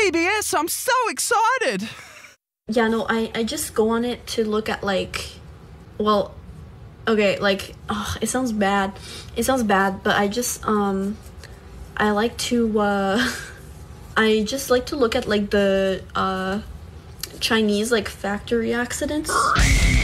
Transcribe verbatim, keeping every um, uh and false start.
P B S. I'm so excited. Yeah, no, I, I just go on it to look at, like, well, okay, like, oh, it sounds bad. It sounds bad, but I just, um, I like to, uh, I just like to look at, like, the, uh, Chinese, like, factory accidents.